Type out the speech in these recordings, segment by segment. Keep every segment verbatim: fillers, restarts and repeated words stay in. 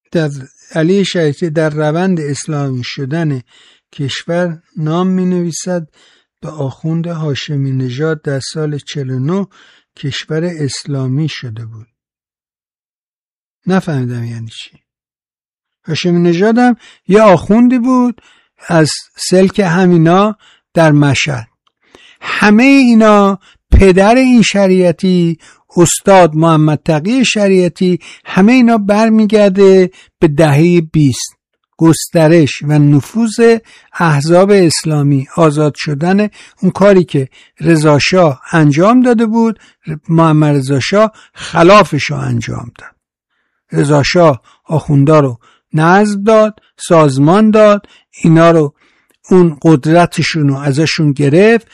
در علی شریعتی در روند اسلامی شدن کشور نام می نویسد به آخوند هاشمی نژاد در سال چهل و نه کشور اسلامی شده بود. نفهمیدم یعنی چی. هاشمی نژاد هم یه آخوندی بود از سلک همینا در مشهد. همه اینا پدر این شریعتی استاد محمد تقی شریعتی، همه اینا برمیگرده به دهه بیست. گسترش و نفوذ احزاب اسلامی، آزاد شدن اون کاری که رضا شاه انجام داده بود، محمد رضا شاه خلافش رو انجام داد. رضا شاه آخوندا رو نظم داد، سازمان داد، اینا رو اون قدرتشون رو ازشون گرفت،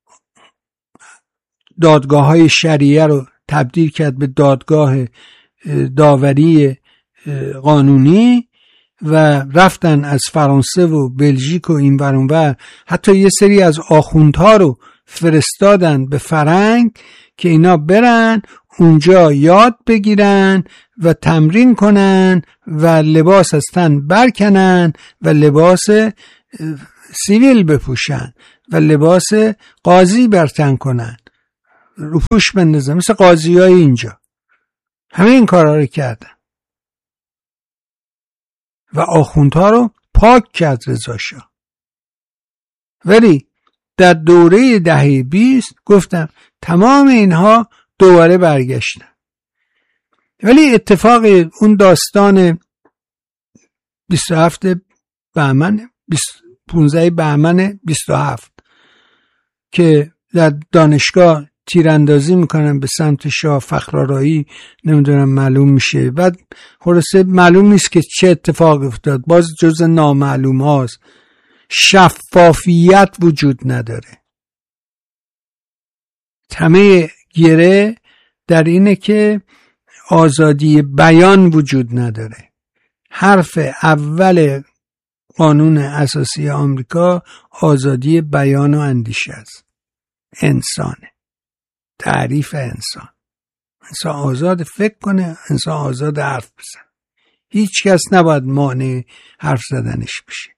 دادگاه های شریعه رو تبدیل کرد به دادگاه داوری قانونی و رفتن از فرانسه و بلژیک و این ور اون ور، حتی یه سری از آخوندها رو فرستادن به فرنگ که اینا برن اونجا یاد بگیرن و تمرین کنن و لباس از تن برکنن و لباس سیویل بپوشن و لباس قاضی برتن کنن، روپوش بندازن مثل قاضی های اینجا. همه این کارها رو کردن و آخوندها رو پاک کرد رضا شاه. ولی در دوره دهه بیست گفتم تمام اینها دوباره برگشتن. ولی اتفاق اون داستان بیست و هفت بهمن پانزده بهمن بیست و هفت که در دانشگاه تیراندازی میکنن به سمت شاه، فخرآرایی نمیدونم معلوم میشه، بعد خلاصه معلوم نیست که چه اتفاق افتاد، باز جز نامعلوم هاست. شفافیت وجود نداره. همه گره در اینه که آزادی بیان وجود نداره. حرف اول قانون اساسی آمریکا آزادی بیان و اندیشه است. انسانه. تعریف انسان. انسان آزاد فکر کنه، انسان آزاد حرف بزنه. هیچ کس نباید مانع حرف زدنش بشه.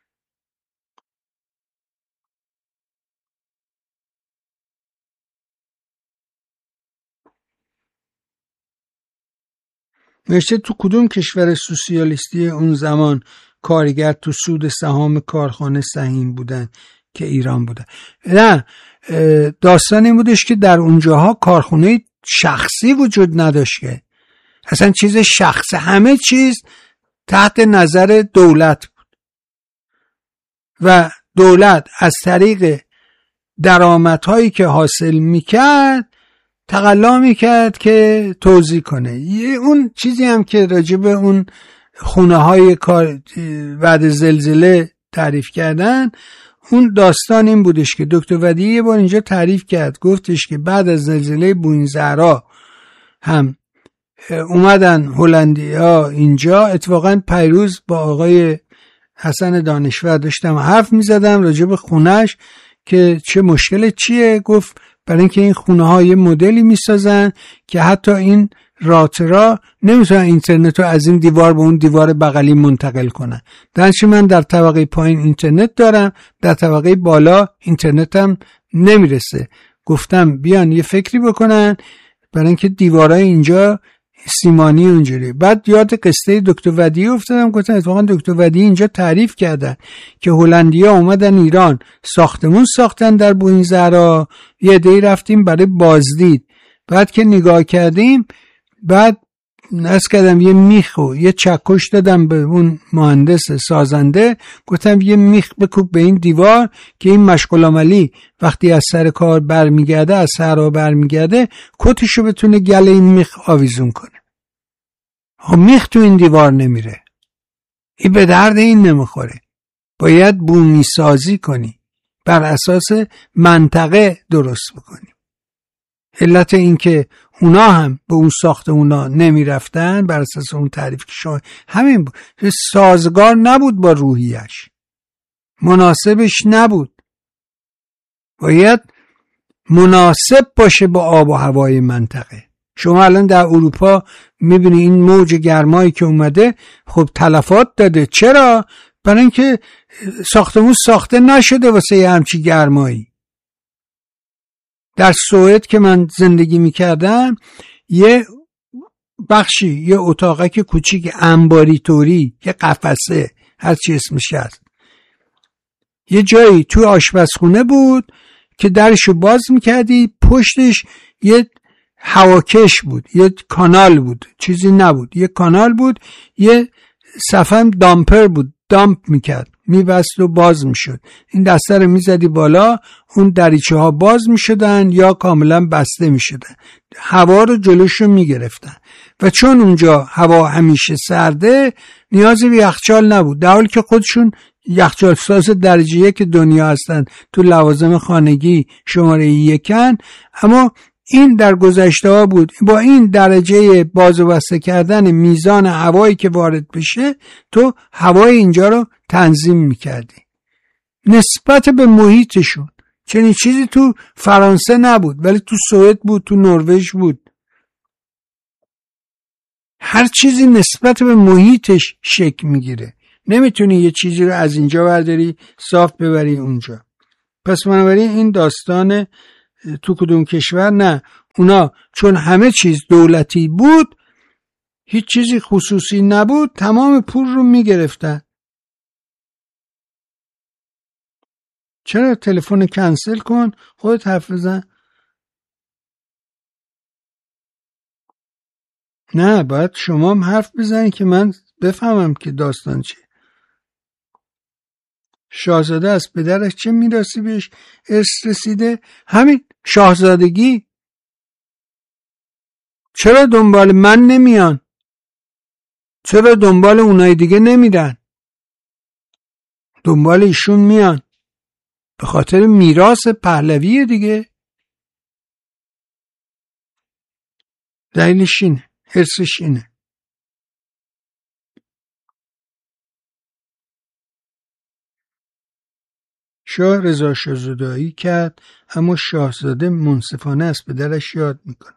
نوشته تو کدوم کشور سوسیالیستی اون زمان کارگر تو سود سهام کارخانه سهیم بودن که ایران بودن؟ نه، داستان این بودش که در اونجاها کارخانه شخصی وجود نداشت، که اصلا چیز شخصی، همه چیز تحت نظر دولت بود و دولت از طریق درآمدهایی که حاصل میکرد تقلا میکرد که توزیع کنه. یه اون چیزی هم که راجب اون خونه های بعد زلزله تعریف کردن، اون داستان این بودش که دکتر ودیعی یه بار اینجا تعریف کرد، گفتش که بعد از زلزله بوئن‌زهرا هم اومدن هلندی‌ها اینجا. اتفاقا پیروز با آقای حسن دانشور داشتم حرف میزدم راجب خونش که چه مشکل چیه. گفت برای اینکه این خونه ها یه مدلی میسازن که حتی این راترا نمیتونن اینترنت رو از این دیوار به اون دیوار بغلی منتقل کنن. درنچه من در طبقه پایین اینترنت دارم، در طبقه بالا اینترنتم نمیرسه. گفتم بیان یه فکری بکنن برای اینکه دیوارای اینجا سیمانی اونجوری. بعد یاد قصه دکتر ودیعی افتادم، گفتم اتفاقا دکتر ودیعی اینجا تعریف کردن که هلندی‌ها اومدن ایران ساختمون ساختن در بوئن‌زهرا، یه عده‌ای رفتیم برای بازدید. بعد که نگاه کردیم، بعد نس کردم یه میخ و یه چکش دادم به اون مهندس سازنده، گفتم یه میخ بکوب به این دیوار که این مشغول عملی وقتی از سر کار برمیگرده، از صحرا برمیگرده، کتشو بتونه گله این میخ آویزون کنه. ها میخ تو این دیوار نمیره، این به درد این نمیخوره. باید بومی سازی کنی، بر اساس منطقه درست بکنی. علت این که اونا هم به اون ساخت اونا نمی رفتن بر اساس اون تعریف که شما همین بود، سازگار نبود با روحیش، مناسبش نبود. باید مناسب باشه با آب و هوای منطقه. شما الان در اروپا میبینی این موج گرمایی که اومده خب تلفات داده. چرا؟ برای اینکه ساختمون ساخته نشده واسه همچی گرمایی. در سوئد که من زندگی میکردم یه بخشی، یه اتاقک کوچیک انباری طوری، یه قفسه، هر چی اسمش هست، یه جایی توی آشپزخونه بود که درشو باز میکردی، پشتش یه هواکش بود، یه کانال بود، چیزی نبود، یه کانال بود، یه صفحه دامپر بود، دامپ میکرد، میبست و باز میشد. این دسته رو میزدی بالا، اون دریچه ها باز میشدن یا کاملا بسته میشدن، هوا رو جلوشو میگرفتن. و چون اونجا هوا همیشه سرده نیازی به یخچال نبود، در حالی که خودشون یخچال ساز درجه یک دنیا هستن، تو لوازم خانگی شماره یکن. اما این در گذشته ها بود. با این درجه باز و بسته کردن میزان هوایی که وارد بشه تو هوای اینجا رو تنظیم میکردی نسبت به محیطشون. چنین چیزی تو فرانسه نبود ولی تو سوئد بود، تو نروژ بود. هر چیزی نسبت به محیطش شکل میگیره. نمیتونی یه چیزی رو از اینجا برداری صاف ببری اونجا. پس بنابراین این داستان تو کدوم کشور نه، اونا چون همه چیز دولتی بود، هیچ چیزی خصوصی نبود، تمام پول رو میگرفتن. چرا تلفن کنسل کن، خودت حرف بزن. نه، باید شما هم حرف بزنی که من بفهمم که داستان چیه. شاهزاده از پدرش چه میراثی بهش ارث رسیده؟ همین شاهزادگی. چرا دنبال من نمیان؟ چرا دنبال اونای دیگه نمیرن؟ دنبال ایشون میان به خاطر میراث پهلوی دیگه. دلیلش اینه، حرصش اینه. شاه رضا شاهزادایی کرد، اما شاهزاده منصفانه از پدرش یاد میکنه.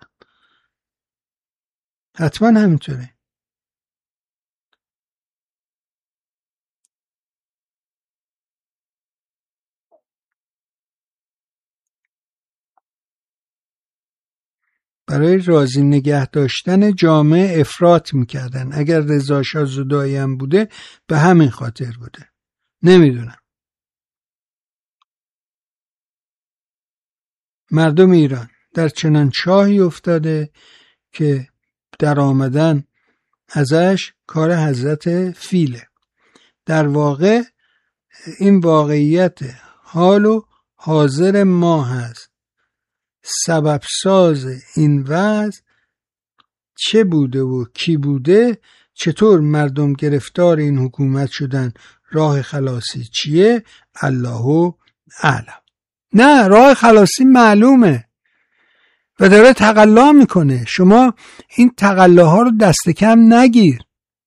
حتما همینطوره. برای راضی نگه داشتن جامعه افراط میکردن. اگر رضا شاهزادایی هم بوده به همین خاطر بوده، نمیدونم. مردم ایران در چنان چاهی افتاده که در آمدن ازش کار حضرت فیله. در واقع این واقعیت حال و حاضر ما هست. سبب ساز این وضع چه بوده و کی بوده، چطور مردم گرفتار این حکومت شدن، راه خلاصی چیه؟ الله اعلم. نه، راه خلاصی معلومه و داره تقلا میکنه. شما این تقلاها رو دست کم نگیر.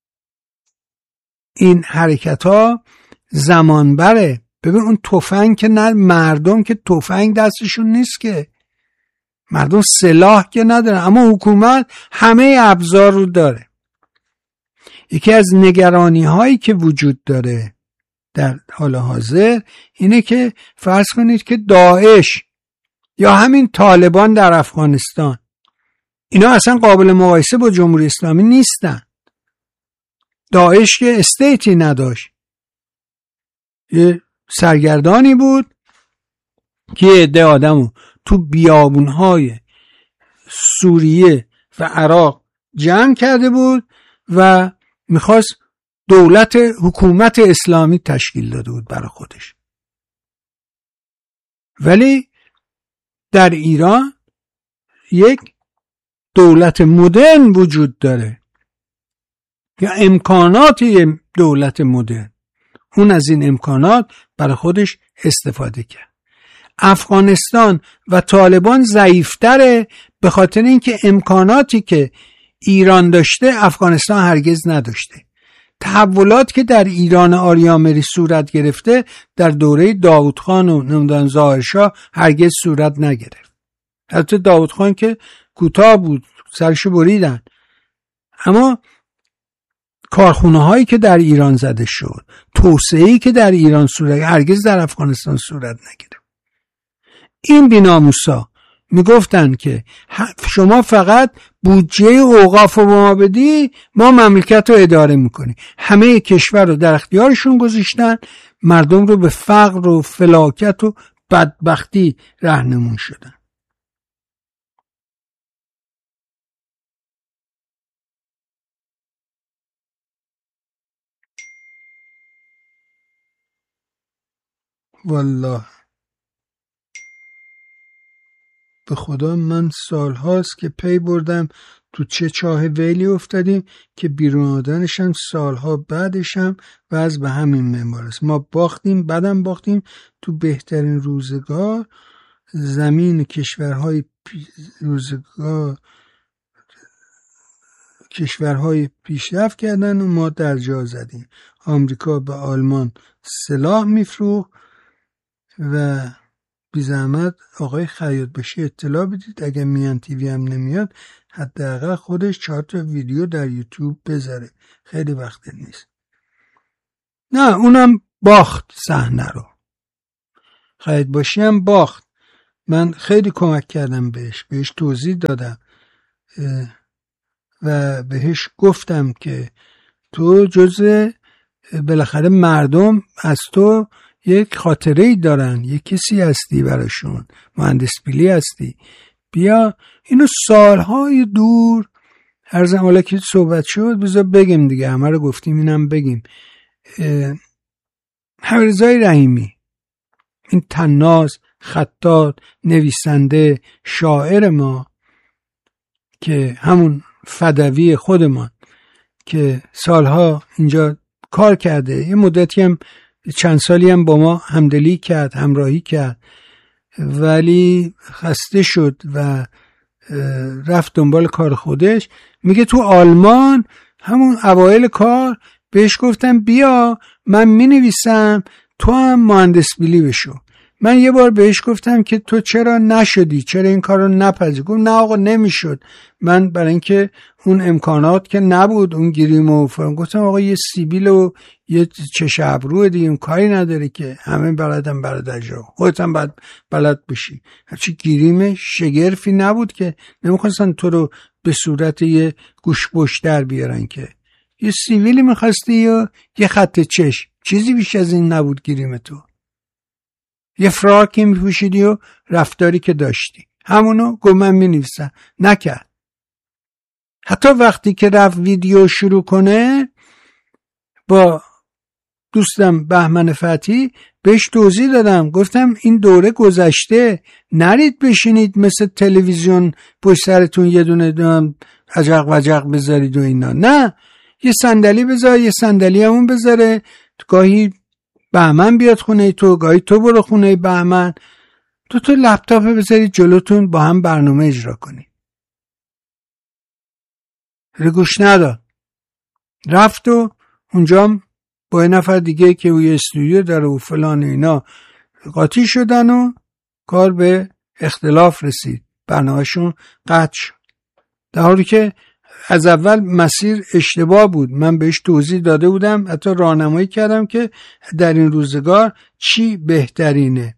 این حرکت ها زمان بره. ببین اون تفنگ که نه، مردم که تفنگ دستشون نیست، که مردم سلاح که ندارن، اما حکومت همه ابزار رو داره. یکی از نگرانی هایی که وجود داره در حال حاضر اینه که فرض کنید که داعش یا همین طالبان در افغانستان، اینا اصلا قابل مقایسه با جمهوری اسلامی نیستن. داعش که استیتی نداشت، یه سرگردانی بود که یه عده آدمو تو بیابونهای سوریه و عراق جمع کرده بود و میخواست دولت حکومت اسلامی تشکیل داده بود برای خودش. ولی در ایران یک دولت مدرن وجود داره یا امکانات دولت مدرن، اون از این امکانات برای خودش استفاده کرد. افغانستان و طالبان ضعیفتره به خاطر اینکه امکاناتی که ایران داشته افغانستان هرگز نداشته. تحولات که در ایران آریامری صورت گرفته در دوره داوود خان و نمیدونم ظاهر شاه هرگز صورت نگرفت. البته داوود خان که کوتاه بود، سرشو بریدن. اما کارخونه هایی که در ایران زده شد، توسعه‌ای که در ایران صورت هرگز در افغانستان صورت نگیره. این بی‌ناموسا میگفتن که شما فقط بودجه اوقاف رو به ما بدی، ما مملکت رو اداره میکنیم. همه کشور رو در اختیارشون گذاشتن، مردم رو به فقر و فلاکت و بدبختی راهنمون شدن. والله به خدا من سال هاست که پی بردم تو چه چاه ویلی افتادیم که بیرون آمدنش هم سالها بعدش هم وضع به همین منوال است. ما باختیم، بعدم باختیم تو بهترین روزگار. زمین کشورهای روزگار کشورهای پیشرفت کردن و ما در جا زدیم. آمریکا به آلمان سلاح میفروخت و بی زحمت آقای خیاط باشی اطلاع بدید، اگه میان تیوی هم نمیاد حداقل خودش چهار تا ویدیو در یوتیوب بذاره، خیلی وقت نیست. نه اونم باخت صحنه رو، خیاط باشی هم باخت. من خیلی کمک کردم بهش بهش توضیح دادم و بهش گفتم که تو جزء بالاخره مردم از تو یک خاطره ای دارن، یک کسی هستی براشون، مهندس بیلی هستی، بیا اینو سالهای دور هر زمان که صحبت شد بذار بگیم دیگه، همه رو گفتیم اینم بگیم. حمیدرضا رحیمی، این طناز، خطاط، نویسنده، شاعر ما که همون فدوی خودمان که سالها اینجا کار کرده، یه مدتی هم چند سالی هم با ما همدلی کرد، همراهی کرد، ولی خسته شد و رفت دنبال کار خودش. میگه تو آلمان همون اوایل کار بهش گفتم بیا من مینویسم تو هم مهندس بیلی بشو. من یه بار بهش گفتم که تو چرا نشدی، چرا این کار رو نپذیری؟ گفت نه آقا نمیشد. من برای اینکه اون امکانات که نبود، اون گریم و فرم، گفتم آقا یه سیبیل و یه چش ابرو دیگه، اون کاری نداره که همه بلدم بلد اجرا، خودت هم باید بلد بشی. هرچی گریم شگرفی نبود که نمیخواستن تو رو به صورت یه گوش پشت در بیارن، که یه سیبیلی میخواستی یا یه خط چش، چیزی بیش از این نبود گریم تو. یه فراکی میپوشیدی و رفتاری که داشتی همونو گفت من مینویسم، نکرد. حتی وقتی که رفت ویدیو شروع کنه با دوستم بهمن فتحی بهش توضیح دادم، گفتم این دوره گذشته، نرید بشینید مثل تلویزیون پشت سرتون یه دونه دونه عجق وجق بذارید و اینا، نه یه صندلی بذار، یه صندلی همون بذاره، گاهی بهمن بیاد خونه تو، گاهی تو برو خونه بهمن، تو تو لپتاپ بذارید جلوتون با هم برنامه اجرا کنید. رگوش نداد، رفت و اونجا با یه نفر دیگه که اوی استودیو داره و فلان اینا قاطی شدن و کار به اختلاف رسید، برنامهشون قطع شد، در حالی که از اول مسیر اشتباه بود. من بهش توضیح داده بودم، حتی راهنمایی کردم که در این روزگار چی بهترینه.